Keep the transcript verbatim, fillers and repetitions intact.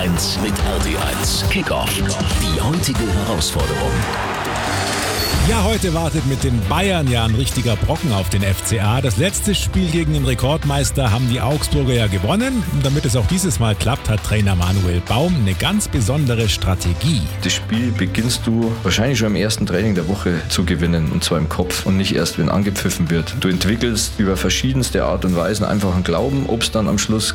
eins mit R T eins. Kickoff. Die heutige Herausforderung. Ja, heute wartet mit den Bayern ja ein richtiger Brocken auf den F C A. Das letzte Spiel gegen den Rekordmeister haben die Augsburger ja gewonnen. Und damit es auch dieses Mal klappt, hat Trainer Manuel Baum eine ganz besondere Strategie. Das Spiel beginnst du wahrscheinlich schon im ersten Training der Woche zu gewinnen, und zwar im Kopf und nicht erst, wenn angepfiffen wird. Du entwickelst über verschiedenste Art und Weisen einfach einen Glauben. Ob es dann am Schluss